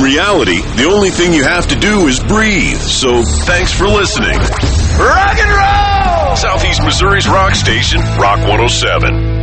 reality, the only thing you have to do is breathe. So thanks for listening. Rock and roll! Southeast Missouri's rock station, Rock 107.